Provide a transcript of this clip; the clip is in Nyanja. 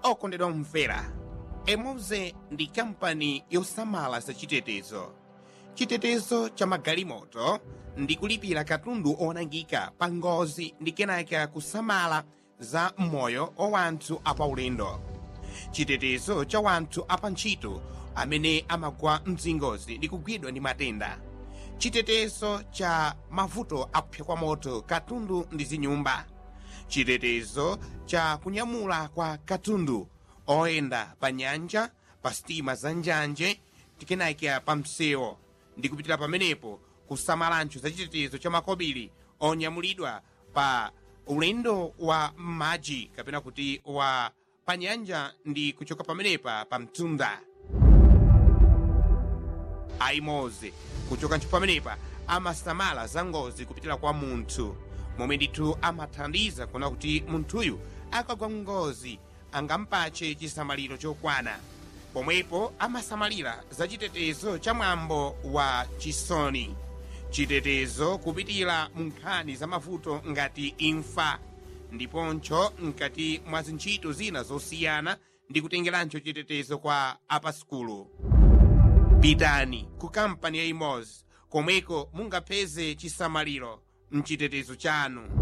okondedwa mvera, Emoze ndi kampani yosamala za chitetezo. Chitetezo cha magalimoto ndi kulipira katundu onangika pa ngozi ndi kenaka kusamala za moyo wa wanthu apaulendo. Chitetezo cha wanthu apantchito amene amagwa mzingozi ndi kugwidwa ndi matenda. Chitetezo cha mavuto akupsa kwa moto katundu ndi zinyumba. Chitetezo cha kunyamula kwa katundu oyenda pa nyanja, pa sitima za njanje, tikenaka pa msewu ndi kupitira pamenepo kusamalancho za chitetezo cha makobiri onyamulidwa pa ulendo wa m'madzi kapena kuti wa pa nyanja ndi kuchoka pamenepa pa mtunda. Aimoze kuchoka ntchito pamenepa amasamala za ngozi kupitira kwa munthu, momwe ndithu amathandiza kuona kuti munthuyu akagwa ngozi angampache chisamaliro chokwana. Pomwepo amasamalira za chitetezo cha mwambo wa chisoni, chitetezo kupitira mu nkhani za mavuto ngati imfa, ndiponso mkati mwa zintchito zina zosiyana ndi kutengerancho chitetezo kwa apaskulu. Pitani ku kampani ya Emoze komweko mungapeze chisamaliro mchitetezo chanu.